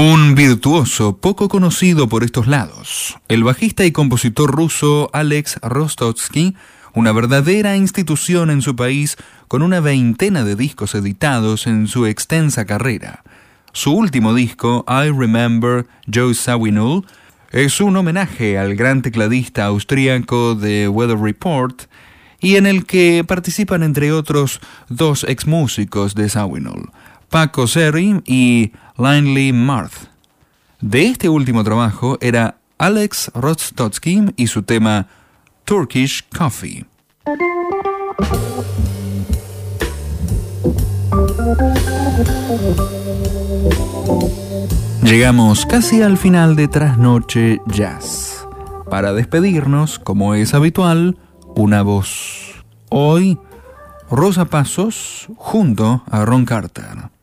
Un virtuoso poco conocido por estos lados, el bajista y compositor ruso Alex Rostotsky, una verdadera institución en su país con una veintena de discos editados en su extensa carrera. Su último disco, I Remember Joe Zawinul, es un homenaje al gran tecladista austríaco de Weather Report y en el que participan entre otros dos exmúsicos de Zawinul, Paco Serri y Linley Marth. De este último trabajo era Alex Rostotsky y su tema Turkish Coffee. Llegamos casi al final de Trasnoche Jazz. Para despedirnos, como es habitual, una voz. Hoy, Rosa Pasos junto a Ron Carter.